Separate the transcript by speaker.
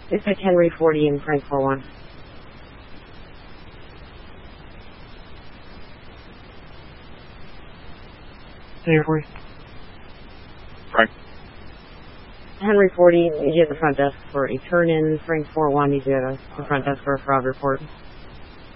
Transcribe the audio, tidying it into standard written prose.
Speaker 1: It's at Henry 40 in Frank 41.
Speaker 2: Henry 40.
Speaker 3: Frank.
Speaker 1: Henry 40, you at the front desk for a turn-in. Frank 41, he's at the front desk for a fraud report.